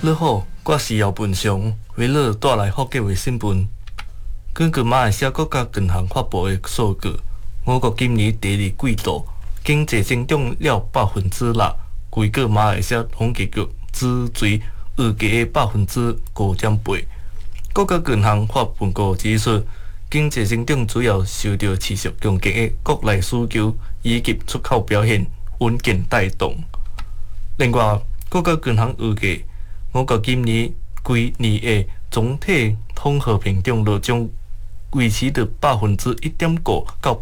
你好，我是姚文祥，为了带来福建卫新闻。根据马来西亚国家银行发布的数据，我国今年第二季度经济增长了6%，贵过马来西亚统计局之最预计的5.8%。国家银行发报告指出，经济增长主要受到持续强劲的国内需求以及出口表现稳健带动。另外，国家银行预计，我国今年规年的总体统合平均率将维持在1.5%到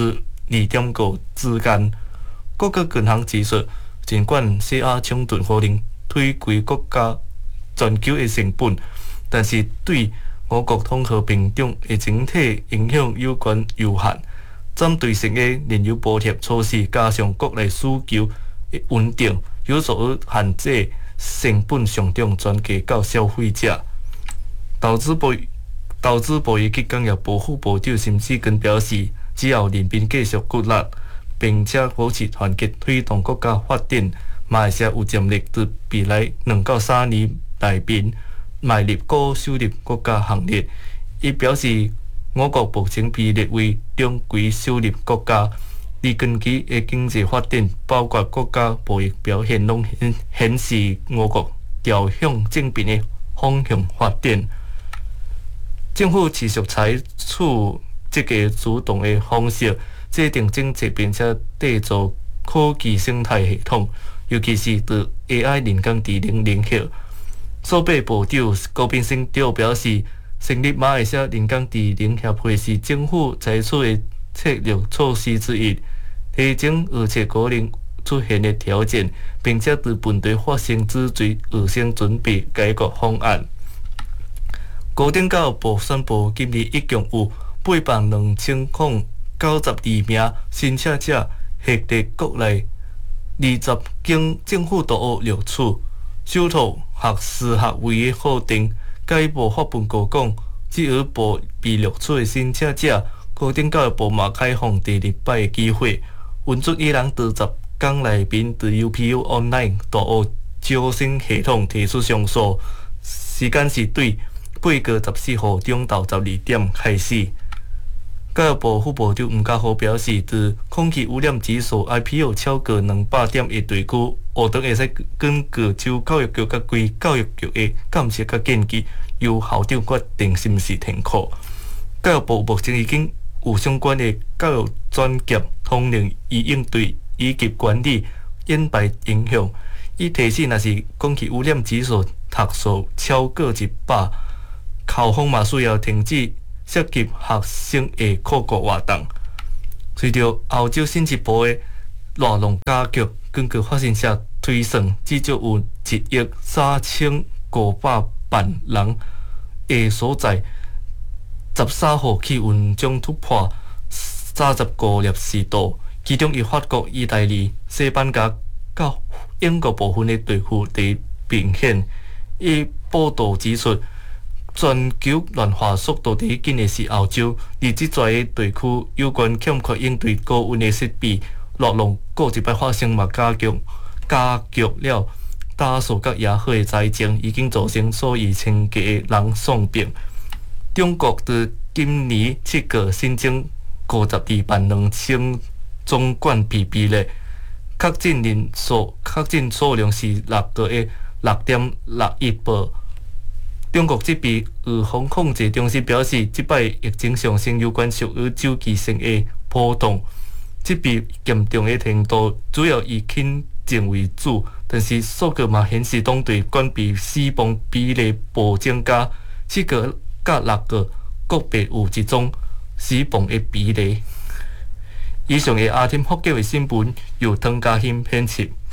2.5%之间。国家银行指出，尽管西亚冲突可能推高国家全球的成本，但是对我国统合平均的整体影响有关有限。针对性的燃油补贴措施，加上国内需求的稳定，有助于限制成本上涨转嫁到消费者。投资部以及工业部副部长沈志根表示，只要人民继续骨力，并且保持团结，推动国家发展，马来西亚有潜力在未来2到3年内面迈入高收入国家行列。伊表示，我国目前被列为中低收入国家。而近期的经济发展，包括国家贸易表现，拢显示我国朝向正面的方向发展。政府持续采取积极主动的方式，制定政策，并且缔造科技生态系统，尤其是对 AI 人工智能领域。苏北部长高秉升就表示，成立马来西亚人工智能协会是政府采取的策略措施之一，提升预测可能出现的条件，并且对问题发生之前预先准备解决方案。高等教育部宣布，今年一共有82092名申请者获得国内20间政府大学录取，首套学士学位的课程。该部发报告讲，只有部被录取的申请者，高等教育部嘛开放第2摆的机会，允准伊人在10天内面在 UPU Online 大学招生系统提出上诉，时间是对8月14号中到12点开始。教育部副部长吴家豪表示，在空气污染指数 IPO 超过200点的地区，学堂会使根据州教育局甲规教育局的监测甲建议，由校长决定是毋是停课。教育部目前已经有相关的教育专业统领以应对以及管理掩埋影响。伊提醒，若是空气污染指数读数超过100，校方嘛需要停止涉及学生的课国活动。随着澳洲新一波的热浪加剧，根据发生社推算，至少有1.35万人的所在13号气温将突破35摄氏度，其中以法国、意大利、西班牙到英国部分的地区第明显。伊报道指出，全球暖化速度第一紧的是澳洲，而这些地区有关欠缺应对高温的设备，热浪过一摆发生嘛加剧了大树甲野火的灾情，已经造成数以千计的人丧病。中国在今年7月新增522000宗冠病例，确诊数量是6月6.61倍。中国疾病预防控制中心表示，这摆疫情上升有关属于周期性的波动，疾病严重的程度主要以轻症为主，但是数据嘛显示，当地关闭死亡比例无增加，7个甲6个个别有一宗死亡的比例。以上的阿天福建的新闻由唐家欣编辑。